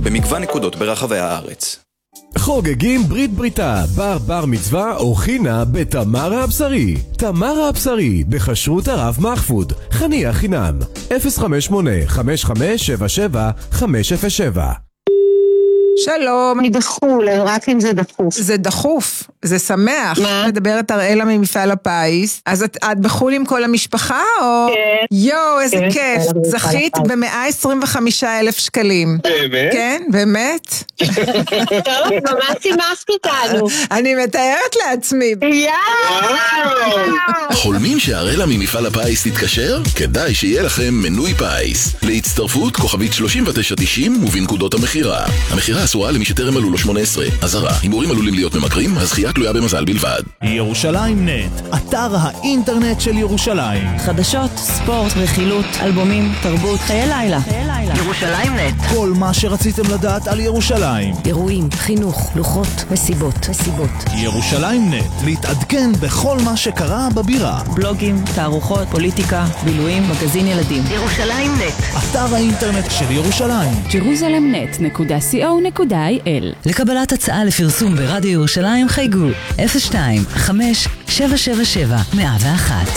במגוון נקודות ברחבי הארץ. חוגגים ברית בריתה, בר מצווה או חינה בתמרה הבשרי. תמרה הבשרי, בכשרות הרב מחפוד, חניה חינם, 058-5577-507. שלום. אני בחול, רק אם זה דחוף. זה דחוף, זה שמח. מה? מדברת אראלה ממפעל הפיס. אז את בחול עם כל המשפחה או? כן. יואו, איזה כן, כיף. כן, זכית ב125,000 שקלים. באמת? כן, באמת. טוב, ממש שימחת איתנו. אני מתארת לעצמי. חולמים שהראלה ממפעל הפיס תתקשר? כדאי שיהיה לכם מנוי פיס. להצטרפות כוכבית 3990 ובנקודות המחירה. המחירה אסורה למי שטרם מלאו לו 18. אזהרה, הימורים עלולים להיות ממכרים, הזכייה תלויה במזל בלבד. ירושלים נט, אתר האינטרנט של ירושלים. חדשות, ספורט, רכילות, אלבומים, תרבות, חיי לילה. ירושלים נט. כל מה שרציתם לדעת על ירושלים. אירועים, חינוך, לוחות, מסיבות. ירושלים נט, להתעדכן בכל מה שקרה בבירה. בלוגים, תערוכות, פוליטיקה, בילויים, מגזין ילדים. ירושלים נט. אתר האינטרנט של ירושלים. jerusalemnet.co.il. לקבלת הצעה לפרסום ברדיו ירושלים חייגו 02-5777-101.